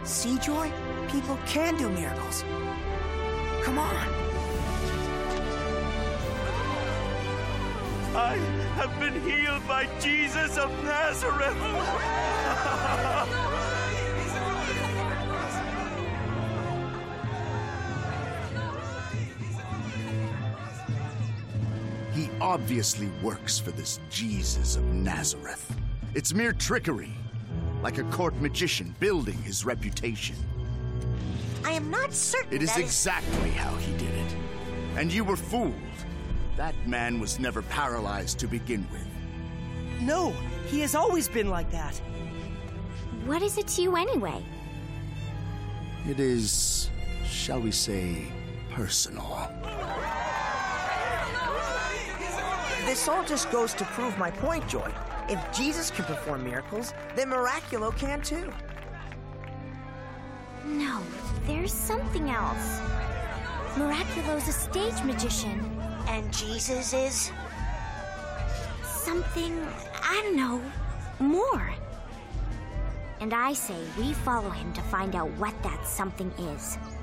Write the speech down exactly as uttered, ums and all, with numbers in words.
See, Joy? People can do miracles. Come on. I have been healed by Jesus of Nazareth. He obviously works for this Jesus of Nazareth. It's mere trickery, like a court magician building his reputation. I am not certain It is that exactly how he did it. And you were fooled. That man was never paralyzed to begin with. No, he has always been like that. What is it to you anyway? It is, shall we say, personal. This all just goes to prove my point, Joy. If Jesus can perform miracles, then Miraculo can too. No, there's something else. Miraculo's a stage magician. And Jesus is? Something, I don't know, more. And I say we follow him to find out what that something is.